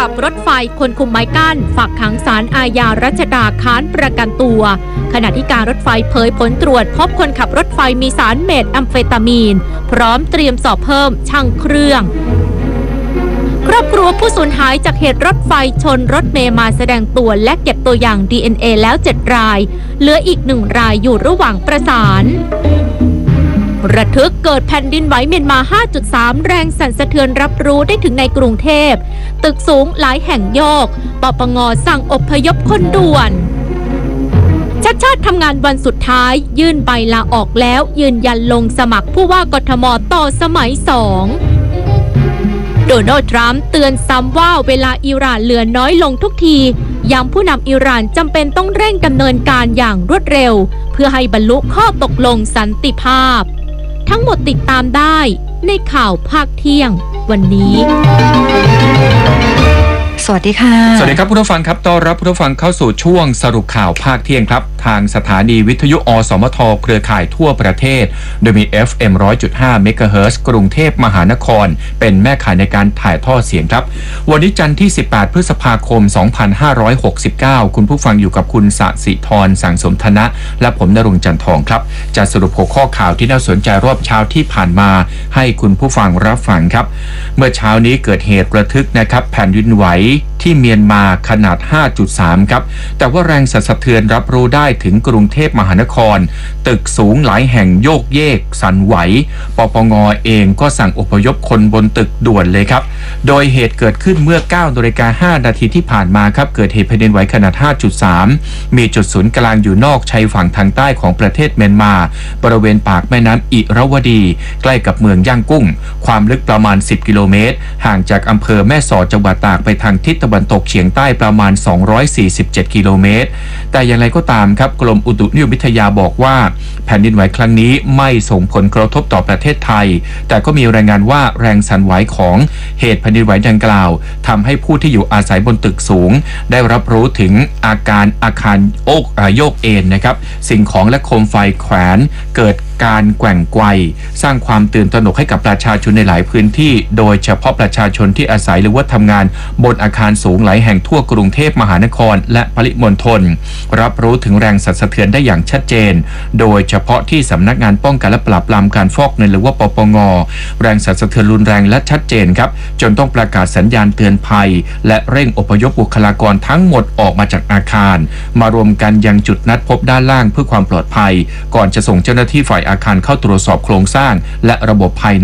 ขับรถไฟคนคุมไม้กั้นฝากขังศาลอาญารัชดาค้านประกันตัวขณะที่การรถไฟเผยผลตรวจพบคนขับรถไฟมีสารเมทแอมเฟตามีนพร้อมเตรียมสอบเพิ่มช่างเครื่องครอบครัวผู้สูญหายจากเหตุรถไฟชนรถเมล์มาแสดงตัวและเก็บตัวอย่าง DNA แล้ว7 รายเหลืออีก1 รายอยู่ระหว่างประสานระทึกเกิดแผ่นดินไหวเมียนมา 5.3 แรงสั่นสะเทือนรับรู้ได้ถึงในกรุงเทพตึกสูงหลายแห่งโยกปปง.สั่งอพยพคนด่วนชัดชาติทำงานวันสุดท้ายยื่นใบลาออกแล้วยืนยันลงสมัครผู้ว่ากทม.ต่อสมัย 2โดนัลด์ทรัมป์เตือนซ้ำว่าเวลาอิหร่านเหลือน้อยลงทุกทีย้ำผู้นำอิหร่านจำเป็นต้องเร่งดำเนินการอย่างรวดเร็วเพื่อให้บรรลุข้อตกลงสันติภาพทั้งหมดติดตามได้ในข่าวภาคเที่ยงวันนี้สวัสดีค่ะสวัสดีครับผู้ฟังครับต้อนรับผู้ฟังเข้าสู่ช่วงสรุปข่าวภาคเที่ยงครับทางสถานีวิทยุอสมทเครือข่ายทั่วประเทศโดยมี FM 100.5 เมกะเฮิรตซ์กรุงเทพมหานครเป็นแม่ข่ายในการถ่ายทอดเสียงครับวันนี้จันทร์ที่18พฤษภาคม2569คุณผู้ฟังอยู่กับคุณสศิธรสังสมธนะและผมณรงค์จันทองครับจะสรุปหัวข้อข่าวที่น่าสนใจรอบเช้าที่ผ่านมาให้คุณผู้ฟังรับฟังครับเมื่อเช้านี้เกิดเหตุระทึกนะครับแผ่นดินไหวที่เมียนมาขนาด 5.3 ครับแต่ว่าแรงสั่นสะเทือนรับรู้ได้ถึงกรุงเทพมหานครตึกสูงหลายแห่งโยกเยกสั่นไหวปปง.เองก็สั่งอพยพคนบนตึกด่วนเลยครับโดยเหตุเกิดขึ้นเมื่อ 9:05 นาทีที่ผ่านมาครับเกิดเหตุแผ่นดินไหวขนาด 5.3 มีจุดศูนย์กลางอยู่นอกชายฝั่งทางใต้ของประเทศเมียนมาบริเวณปากแม่น้ำอิระวดีใกล้กับเมืองย่างกุ้งความลึกประมาณ10 กิโลเมตรห่างจากอำเภอแม่สอดจังหวัดตากไปทางทิศตะวันตกเฉียงใต้ประมาณ247 กิโลเมตรแต่อย่างไรก็ตามครับกรมอุตุนิยมวิทยาบอกว่าแผ่นดินไหวครั้งนี้ไม่ส่งผลกระทบต่อประเทศไทยแต่ก็มีรายงานว่าแรงสั่นไหวของเหตุแผ่นดินไหวดังกล่าวทำให้ผู้ที่อยู่อาศัยบนตึกสูงได้รับรู้ถึงอาคารโยกเอ็นนะครับสิ่งของและโคมไฟแขวนเกิดการแกว่งไกวสร้างความตื่นตระหนกให้กับประชาชนในหลายพื้นที่โดยเฉพาะประชาชนที่อาศัยหรือว่าทำงานบนอาคารสูงหลายแห่งทั่วกรุงเทพมหานครและปริมณฑลรับรู้ถึงแรงสั่นสะเทือนได้อย่างชัดเจนโดยเฉพาะที่สำนักงานป้องกันและปราบปรามการฟอกเงินหรือว่าปปง.แรงสั่นสะเทือนรุนแรงและชัดเจนครับจนต้องประกาศสัญญาณเตือนภัยและเร่งอพยพบุคลากรทั้งหมดออกมาจากอาคารมารวมกันยังจุดนัดพบด้านล่างเพื่อความปลอดภัยก่อนจะส่งเจ้าหน้าที่ฝ่ายอาคารเข้าตรวจสอบโครงสร้างและระบบภาย